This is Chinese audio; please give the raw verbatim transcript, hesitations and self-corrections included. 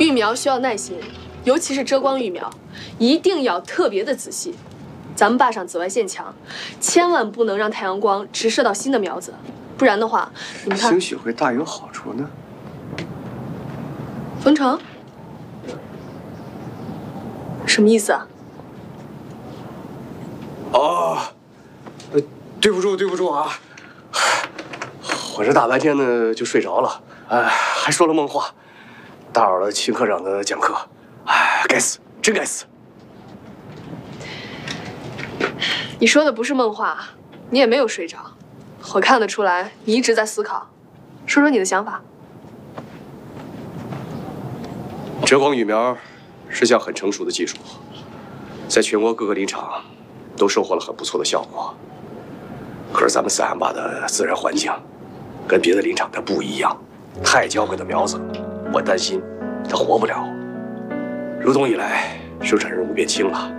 育苗需要耐心，尤其是遮光育苗，一定要特别的仔细。咱们坝上紫外线强，千万不能让太阳光直射到新的苗子，不然的话，你们看， 兴许会大有好处呢。 冯成，什么意思啊？ 哦，呃，对不住，对不住啊，我这大白天的就睡着了，哎，还说了梦话，打扰了秦科长的讲课，哎，该死，真该死。 你说的不是梦话，你也没有睡着，我看得出来你一直在思考。说说你的想法。 遮光育苗是项很成熟的技术，在全国各个林场都收获了很不错的效果。可是咱们三岸坝的自然环境跟别的林场它不一样，太娇贵的苗子，我担心它活不了。入冬以来，生产任务变轻了，